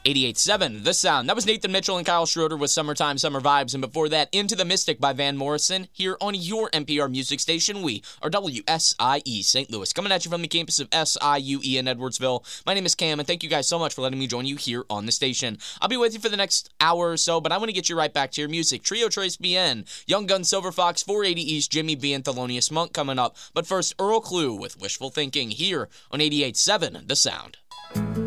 88.7, The Sound. That was Nathan Mitchell and Kyle Schroeder with Summertime, Summer Vibes. And before that, Into the Mystic by Van Morrison here on your NPR music station. We are WSIE St. Louis. Coming at you from the campus of SIUE in Edwardsville. My name is Cam, and thank you guys so much for letting me join you here on the station. I'll be with you for the next hour or so, but I want to get you right back to your music. Trio Trace BN, Young Gun Silver Fox, 480 East, Jimmy B, and Thelonious Monk coming up. But first, Earl Klugh with Wishful Thinking here on 88.7, The Sound.